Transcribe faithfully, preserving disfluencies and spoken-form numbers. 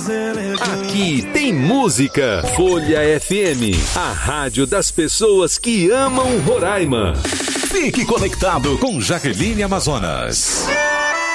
Aqui tem música. Folha F M, a rádio das pessoas que amam Roraima. Fique conectado com Jaqueline Amazonas.